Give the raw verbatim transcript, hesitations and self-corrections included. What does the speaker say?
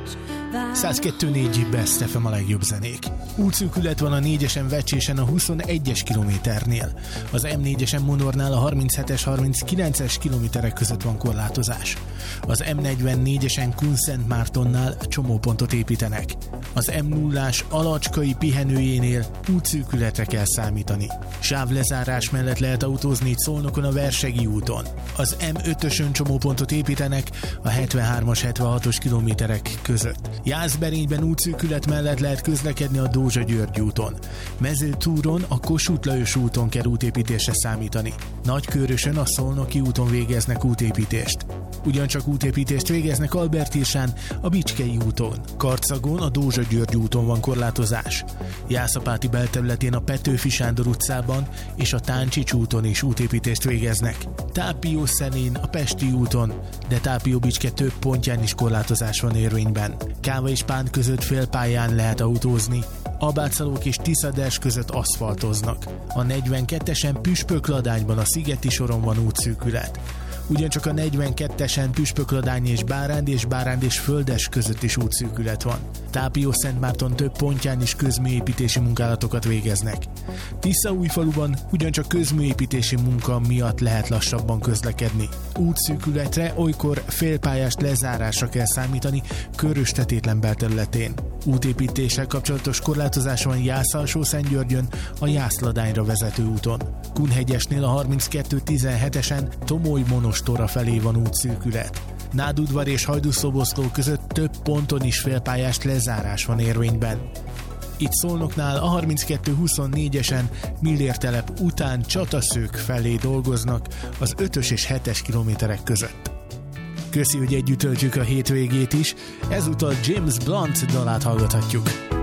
száz kettő négy Best ef em a legjobb zenék. Útszűkület van a négyesen Vecsésen a huszonegyes kilométernél. Az em négyesen Monornál a harminchetes harminckilences kilométerek között van korlátozás. Az em negyvennégyesen Kunszentmártonnál csomópontot építenek. Az em nullás Alacskai pihenőjénél útszűkületre kell számítani. Sávlezárás mellett lehet autózni itt Szolnokon a Versegi úton. Az em ötösön csomópontot építenek a hetvenhármas hetvenhatos kilométerek között. Jászberényben útszűkület mellett lehet közlekedni a Dózsa-György úton. Mezőtúron a Kossuth Lajos úton kell útépítésre számítani. Nagykőrösön a Szolnoki úton végeznek útépítést. Ugyancsak útépítést végeznek Albertirsán a Bicskei úton. Karcagon a Dózsa-György úton van korlátozás. Jászapáti belterületén a Petőfi Sándor utcában és a Táncsics úton is útépítést végeznek. Tápiószelén a Pesti úton, de Tápió-Bicske több pontján is korlátozás van érvényben. Káva és Pán között félpályán lehet autózni, Abátszalók és Tiszaders között aszfaltoznak. A negyvenkettesen Püspökladányban a Szigeti soron van útszűkület. Ugyancsak a negyvenkettesen Püspökladány és Báránd és Báránd és Földes között is útszűkület van. Tápió-Szentmárton több pontján is közműépítési munkálatokat végeznek. Tiszaújfaluban ugyancsak közműépítési munka miatt lehet lassabban közlekedni. Útszűkületre olykor félpályás lezárásra kell számítani Körös-Tetétlen belterületén. Útépítéssel kapcsolatos korlátozás van Jász-Alsó-Szentgyörgyön a Jászladányra vezető úton. Kunhegyesnél a harminckettő tizenhetesen Tomoly-Monostorra felé van útszűkület. Nádudvar és Hajdúszoboszló között több ponton is félpályás lezárás van érvényben. Itt Szolnoknál a harminckettő huszonnégyesen Millértelep után Csataszők felé dolgoznak az ötös és hetes kilométerek között. Köszi, hogy együtt töltjük a hétvégét is, ezúttal James Blunt dalát hallgathatjuk.